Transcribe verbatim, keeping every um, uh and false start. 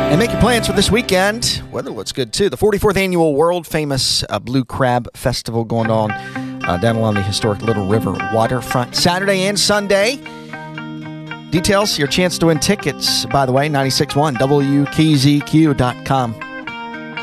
And make your plans for this weekend. Weather looks good, too. The forty-fourth Annual World-Famous uh, Blue Crab Festival going on uh, down along the historic Little River waterfront Saturday and Sunday. Details, your chance to win tickets, by the way, nine six one W K Z Q dot com.